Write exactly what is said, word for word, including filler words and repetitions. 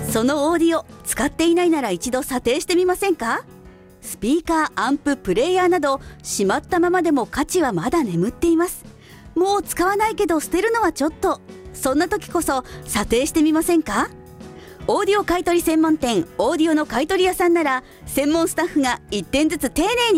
そのオーディオ使っていないなら一度査定してみませんか？スピーカー、アンプ、プレイヤーなどしまったままでも価値はまだ眠っています。もう使わないけど捨てるのはちょっと、そんな時こそ査定してみませんか？オーディオ買取専門店オーディオの買取屋さんなら専門スタッフがいってんずつ丁寧に